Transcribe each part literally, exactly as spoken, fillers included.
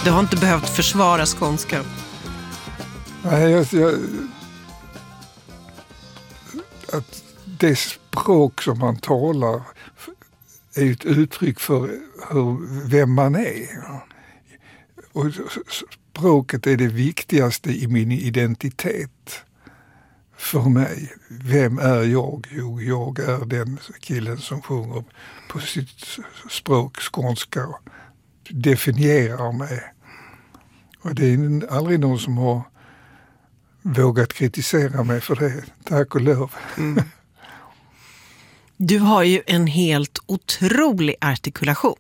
Du har inte behövt försvara skånska. Nej, jag, jag, att det språk som man talar är ett uttryck för hur, vem man är. Och språket är det viktigaste i min identitet för mig. Vem är jag? Jo, jag är den killen som sjunger på sitt språk skånska och definierar mig. Och det är aldrig någon som har vågat kritisera mig för det. Tack och lov. Mm. Du har ju en helt otrolig artikulation.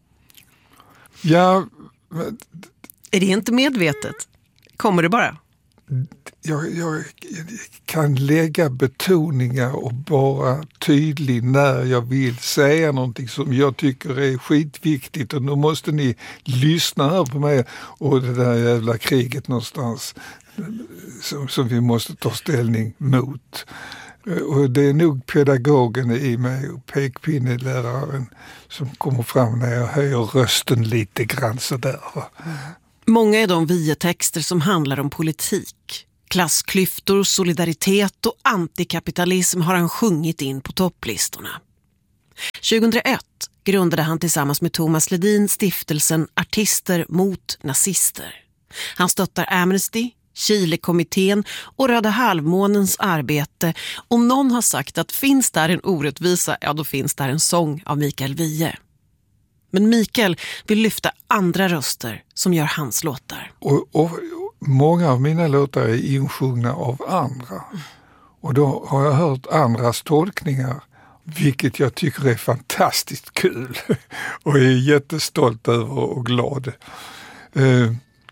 Ja. Är det inte medvetet? Kommer det bara? Jag, jag kan lägga betoningar och vara tydlig när jag vill säga någonting som jag tycker är skitviktigt, och nu måste ni lyssna här på mig och det där jävla kriget någonstans som, som vi måste ta ställning mot. Och det är nog pedagogen i mig och pekpinneläraren som kommer fram när jag höjer rösten lite grann sådär. Många är de vietexter som handlar om politik. Klassklyftor, solidaritet och antikapitalism har han sjungit in på topplistorna. tjugohundraett grundade han tillsammans med Thomas Ledin stiftelsen Artister mot nazister. Han stöttar Amnesty, Chile-kommittén och Röda halvmånens arbete. Om någon har sagt att finns där en orättvisa, ja då finns där en sång av Mikael Wiehe. Men Mikael vill lyfta andra röster som gör hans låtar. Och, och många av mina låtar är insjungna av andra. Och då har jag hört andras tolkningar, vilket jag tycker är fantastiskt kul. Och är jättestolt över och glad. Uh,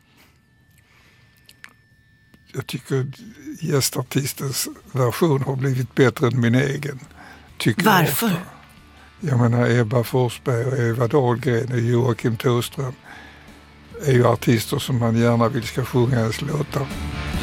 jag tycker gästartistens version har blivit bättre än min egen. Varför? Jag, jag menar Ebba Forsberg och Eva Dahlgren och Joakim Thåström är ju artister som man gärna vill ska sjunga ens låtar.